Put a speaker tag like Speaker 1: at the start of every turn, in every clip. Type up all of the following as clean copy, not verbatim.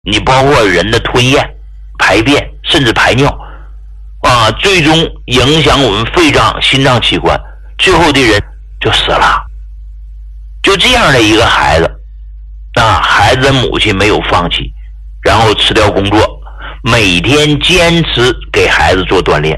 Speaker 1: 你包括人的吞咽、排便，甚至排尿啊，最终影响我们肺脏、心脏器官，最后的人就死了。就这样的一个孩子啊，孩子的母亲没有放弃，然后辞掉工作，每天坚持给孩子做锻炼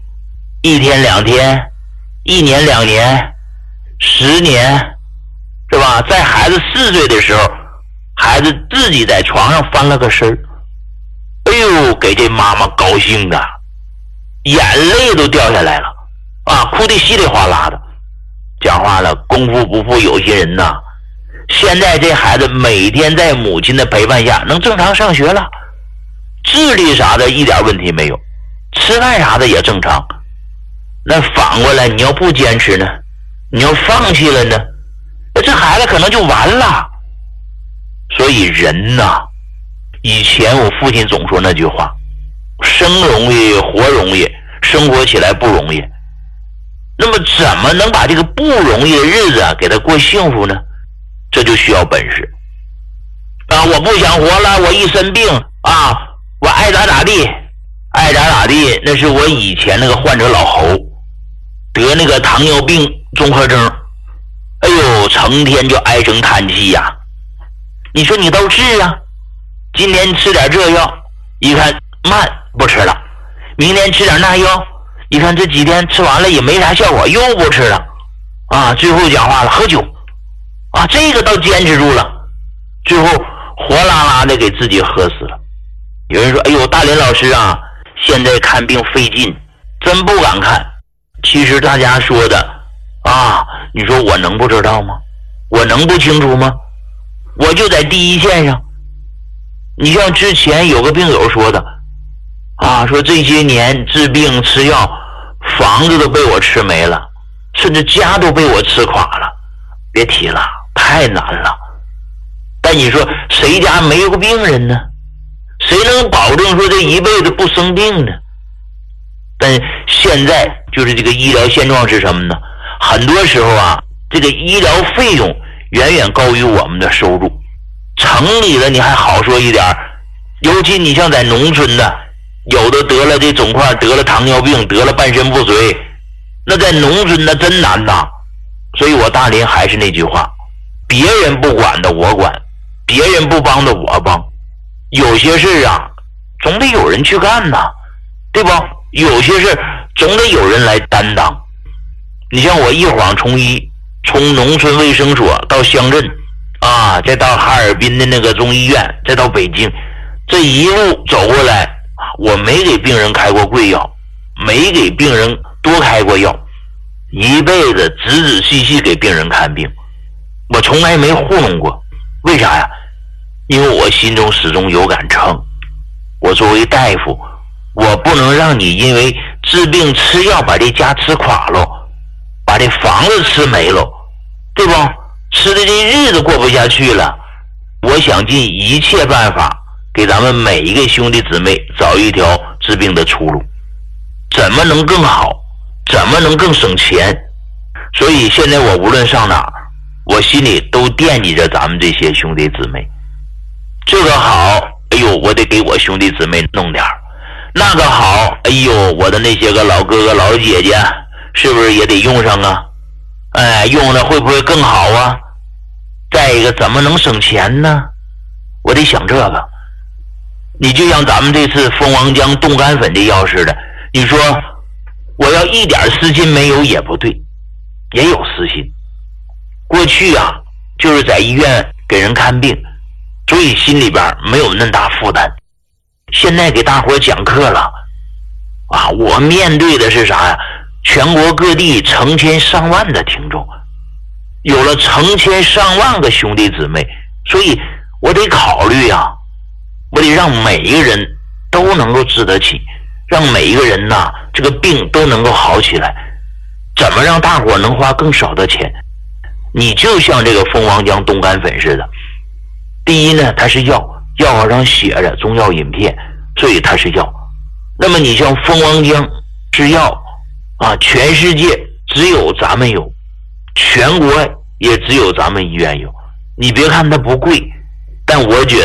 Speaker 1: ，1天2天，1年2年，10年，是吧？在孩子4岁的时候，孩子自己在床上翻了个身儿，哎呦，给这妈妈高兴的眼泪都掉下来了啊，哭得稀里哗啦的。讲话了，功夫不负有心人呐，现在这孩子每天在母亲的陪伴下能正常上学了，智力啥的一点问题没有，吃饭啥的也正常。那反过来你要不坚持呢，你要放弃了呢，那这孩子可能就完了。所以人呐，以前我父亲总说那句话，生容易活容易，生活起来不容易。那么怎么能把这个不容易的日子给他过幸福呢？这就需要本事啊！我不想活了，我一生病啊，我爱咋咋地，爱咋咋地。那是我以前那个患者老侯得那个糖尿病综合征，哎呦，成天就唉声叹气呀。你说你都治啊，今天吃点这药，一看慢不吃了，明天吃点那药，一看这几天吃完了也没啥效果，又不吃了啊。最后讲话了，喝酒啊，这个倒坚持住了，最后活拉拉的给自己喝死了。有人说，哎呦，大林老师啊，现在看病费劲，真不敢看。其实大家说的啊，你说我能不知道吗？我能不清楚吗？我就在第一线上。你像之前有个病友说的啊，说这些年治病吃药，房子都被我吃没了，甚至家都被我吃垮了，别提了，太难了。但你说谁家没有个病人呢？谁能保证说这一辈子不生病呢？但现在就是这个医疗现状是什么呢？很多时候啊，这个医疗费用远远高于我们的收入。城里的你还好说一点，尤其你像在农村的，有的得了这肿块，得了糖尿病，得了半身不遂，那在农村那真难呐。所以我大林还是那句话，别人不管的我管，别人不帮的我帮。有些事啊，总得有人去干呐，对吧？有些事总得有人来担当。你像我一晃从农村卫生所到乡镇啊，再到哈尔滨的那个中医院，再到北京，这一路走过来，我没给病人开过贵药，没给病人多开过药，一辈子仔仔细细给病人看病，我从来没糊弄过。为啥呀？因为我心中始终有杆秤，我作为大夫，我不能让你因为治病吃药把这家吃垮了，把这房子吃没了，对吧？吃的这日子过不下去了。我想尽一切办法给咱们每一个兄弟姊妹找一条治病的出路，怎么能更好，怎么能更省钱。所以现在我无论上哪儿，我心里都惦记着咱们这些兄弟姊妹。这个好，哎呦，我得给我兄弟姊妹弄点儿；那个好，哎呦，我的那些个老哥哥老姐姐是不是也得用上啊？哎，用了会不会更好啊？再一个，怎么能省钱呢？我得想这个。你就像咱们这次蜂王浆冻干粉的药似的，你说我要一点私心没有也不对，也有私心。过去啊，就是在医院给人看病，所以心里边没有那么大负担。现在给大伙讲课了啊，我面对的是啥呀？全国各地成千上万的听众，有了成千上万个兄弟姊妹，所以我得考虑啊，我得让每一个人都能够治得起，让每一个人呐，这个病都能够好起来。怎么让大伙能花更少的钱？你就像这个蜂王浆冻干粉似的，第一呢，它是药，药号上写着中药饮片，所以它是药。那么你像蜂王浆是药啊，全世界只有咱们有，全国也只有咱们医院有。你别看它不贵，但我觉得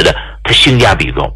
Speaker 1: 它性价比高。